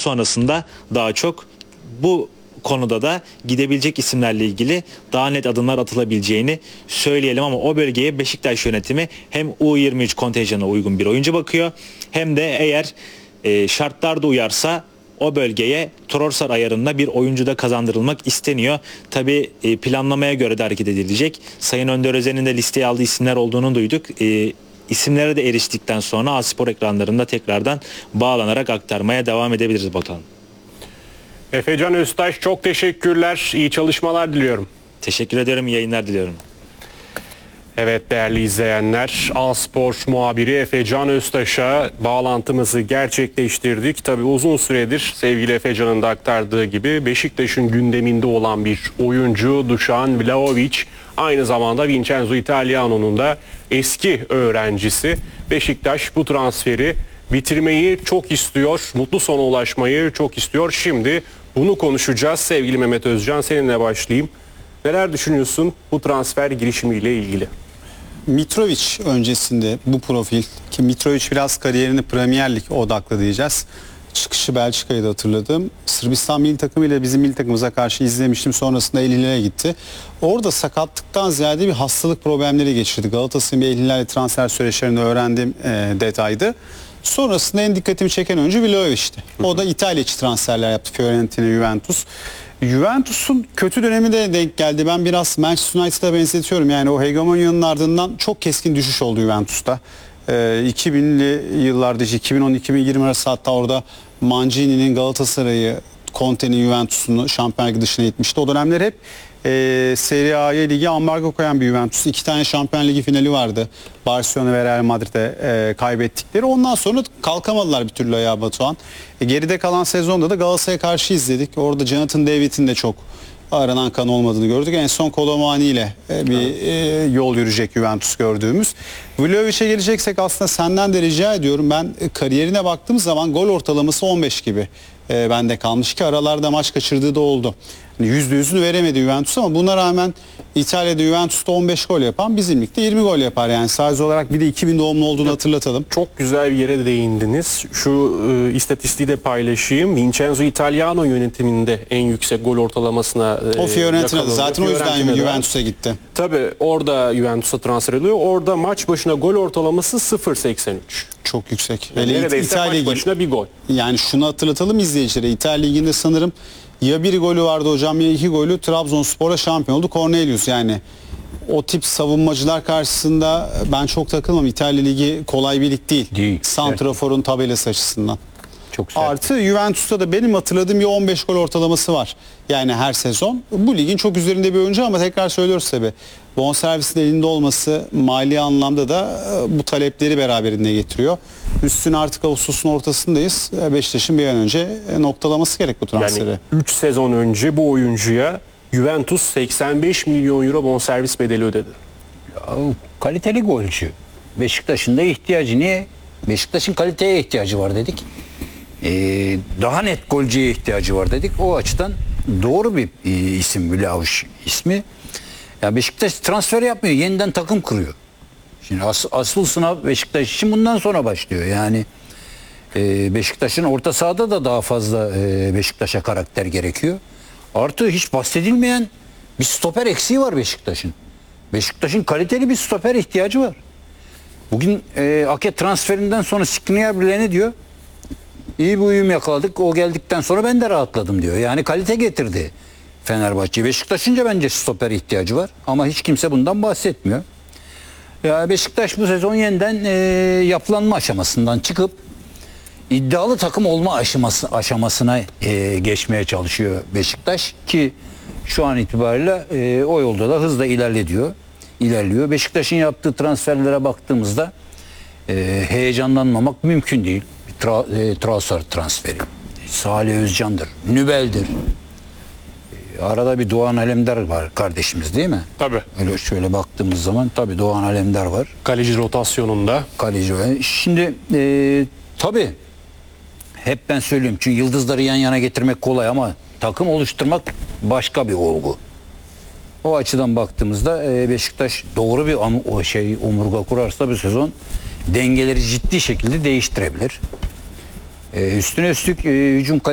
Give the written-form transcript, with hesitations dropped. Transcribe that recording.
sonrasında daha çok bu konuda da gidebilecek isimlerle ilgili daha net adımlar atılabileceğini söyleyelim, ama o bölgeye Beşiktaş yönetimi hem U23 kontenjanına uygun bir oyuncu bakıyor, hem de eğer şartlar da uyarsa o bölgeye Trossard ayarında bir oyuncu da kazandırılmak isteniyor. Tabi planlamaya göre de hareket edilecek. Sayın Önder Özen'in de listeye aldığı isimler olduğunu duyduk. İsimlere de eriştikten sonra A-Spor ekranlarında tekrardan bağlanarak aktarmaya devam edebiliriz bakalım. Efecan Öztaş, çok teşekkürler. İyi çalışmalar diliyorum. Teşekkür ederim. İyi yayınlar diliyorum. Evet değerli izleyenler, A-Spor muhabiri Efecan Öztaş'a bağlantımızı gerçekleştirdik. Tabii uzun süredir sevgili Efecan'ın da aktardığı gibi Beşiktaş'ın gündeminde olan bir oyuncu Dušan Vlahović. Aynı zamanda Vincenzo Italiano'nun da eski öğrencisi. Beşiktaş bu transferi bitirmeyi çok istiyor, mutlu sona ulaşmayı çok istiyor. Şimdi bunu konuşacağız. Sevgili Mehmet Özcan, seninle başlayayım. Neler düşünüyorsun bu transfer girişimiyle ilgili? Mitrovic öncesinde bu profil, ki Mitrovic biraz kariyerini Premier Lig odaklı diyeceğiz. Çıkışı Belçika'yı da hatırladım. Sırbistan milli takımıyla bizim milli takımımıza karşı izlemiştim. Sonrasında El Hilal'e gitti. Orada sakatlıktan ziyade bir hastalık problemleri geçirdi. Galatasaray'ın bir El Hilal'le transfer süreçlerini öğrendiğim detaydı. Sonrasında en dikkatimi çeken oyuncu Vlahovic'ti. O da İtalya içi transferler yaptı. Fiorentina, Juventus. Juventus'un kötü dönemi de denk geldi. Ben biraz Manchester United'a benzetiyorum. Yani o hegemonyanın ardından çok keskin düşüş oldu Juventus'ta. 2000'li yıllarda, 2010-2020 arası, hatta orada Mancini'nin Galatasaray'ı, Conte'nin Juventus'unu Şampiyonlar Ligi dışına itmişti. O dönemler hep Serie A'ya, ligi ambargo koyan bir Juventus. 2 tane Şampiyonlar Ligi finali vardı. Barcelona ve Real Madrid'e kaybettikleri. Ondan sonra kalkamadılar bir türlü ayağa, Batuhan. Geride kalan sezonda da Galatasaray'a karşı izledik. Orada Jonathan David'in de çok aranan kan olmadığını gördük. En son Colomani ile bir yol yürüyecek Juventus gördüğümüz. Vlahovic'e geleceksek aslında senden de rica ediyorum. Ben kariyerine baktığım zaman gol ortalaması 15 gibi bende kalmış, ki aralarda maç kaçırdığı da oldu. %100'ünü veremedi Juventus, ama buna rağmen İtalya'da Juventus'ta 15 gol yapan bizim ligde 20 gol yapar. Yani size olarak bir de 2000 doğumlu olduğunu hatırlatalım. Çok güzel bir yere değindiniz. Şu istatistiği de paylaşayım. Vincenzo Italiano yönetiminde en yüksek gol ortalamasına o Fiorentina'da zaten o yüzden Juventus'a gitti. Tabii orada Juventus'a transfer ediliyor. Orada maç başına gol ortalaması 0.83. Çok yüksek. Yani neredeyse İtalya maç başına bir gol. Yani şunu hatırlatalım izleyicilere. İtalya Ligi'nde sanırım ya bir golü vardı hocam, ya 2 golü. Trabzonspor'a şampiyon oldu Cornelius. Yani o tip savunmacılar karşısında ben çok takılmam. İtalya Ligi kolay bir lig değil. Santrafor'un tabelası açısından. Çok sert. Artı Juventus'ta da benim hatırladığım bir 15 gol ortalaması var. Yani her sezon. Bu ligin çok üzerinde bir oyuncu, ama tekrar söylüyoruz tabii. Bonservisin elinde olması mali anlamda da bu talepleri beraberinde getiriyor. Üstüne artık Ağustos'un ortasındayız. Beşiktaş'ın bir an önce noktalaması gerek bu transferi. Yani 3 sezon önce bu oyuncuya Juventus 85 milyon euro bonservis bedeli ödedi. Ya, kaliteli golcü. Beşiktaş'ın da ihtiyacı. Niye? Beşiktaş'ın kaliteye ihtiyacı var dedik. Daha net golcüye ihtiyacı var dedik. O açıdan doğru bir isim Vlahović ismi. Ya Beşiktaş transfer yapmıyor. Yeniden takım kuruyor. Şimdi asıl sınav Beşiktaş için bundan sonra başlıyor. Yani Beşiktaş'ın orta sahada da daha fazla Beşiktaş'a karakter gerekiyor. Artı hiç bahsedilmeyen bir stoper eksiği var Beşiktaş'ın. Beşiktaş'ın kaliteli bir stoper ihtiyacı var. Bugün Ake transferinden sonra Skriniar bile ne diyor? İyi bir uyum yakaladık. O geldikten sonra ben de rahatladım diyor. Yani kalite getirdi Fenerbahçe. Beşiktaş'ınca bence stoper ihtiyacı var. Ama hiç kimse bundan bahsetmiyor. Ya Beşiktaş bu sezon yeniden yapılanma aşamasından çıkıp iddialı takım olma aşamasına geçmeye çalışıyor Beşiktaş, ki şu an itibariyle o yolda da hızla ilerliyor. Beşiktaş'ın yaptığı transferlere baktığımızda heyecanlanmamak mümkün değil. Trossard transferi, Salih Özcan'dır, Nübel'dir. Arada bir Doğan Alemdar var kardeşimiz, değil mi? Tabii. Öyle şöyle baktığımız zaman tabii Doğan Alemdar var. Kaleci rotasyonunda. Kaleci. Şimdi tabii hep ben söylüyorum, çünkü yıldızları yan yana getirmek kolay ama takım oluşturmak başka bir olgu. O açıdan baktığımızda Beşiktaş doğru bir omurga kurarsa bu sezon dengeleri ciddi şekilde değiştirebilir. Üstüne üstlük hücum